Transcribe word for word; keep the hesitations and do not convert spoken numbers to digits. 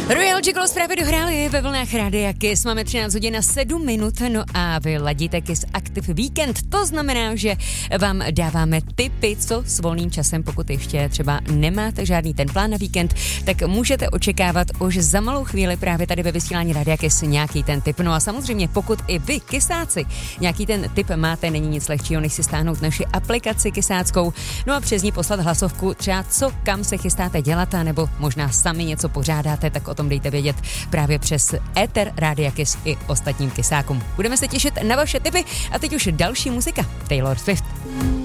Royal Gigolo zprávy dohráli ve vlnách Rádia Kiss. Máme třináct hodin a sedm minut, no a vy ladíte Kiss Active Weekend. To znamená, že vám dáváme tipy, co s volným časem, pokud ještě třeba nemáte žádný ten plán na víkend, tak můžete očekávat už za malou chvíli právě tady ve vysílání Rádia Kiss nějaký ten tip. No a samozřejmě, pokud i vy, Kissáci, nějaký ten tip máte, není nic lehčího, než si stáhnout naši aplikaci Kissáckou, no a přes ní poslat hlasovku, třeba co, kam se chystáte dělat, nebo možná sami něco pořádáte, tak o tom dejte vědět právě přes éter Rádia Kiss i ostatním Kissákům. Budeme se těšit na vaše tipy a teď už další muzika. Taylor Swift.